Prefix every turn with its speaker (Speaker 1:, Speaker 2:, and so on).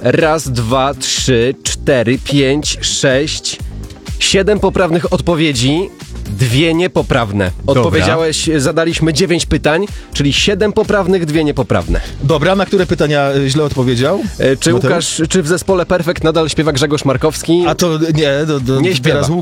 Speaker 1: Raz, dwa, trzy, cztery, pięć, 6, 7 poprawnych odpowiedzi, 2 niepoprawne. Odpowiedziałeś, zadaliśmy 9 pytań, czyli 7 poprawnych, 2 niepoprawne.
Speaker 2: Dobra, na które pytania źle odpowiedział?
Speaker 1: Czy
Speaker 2: Mateusz?
Speaker 1: Łukasz, czy w zespole Perfekt nadal śpiewa Grzegorz Markowski?
Speaker 2: A to nie,
Speaker 1: Nie śpiewa.
Speaker 2: teraz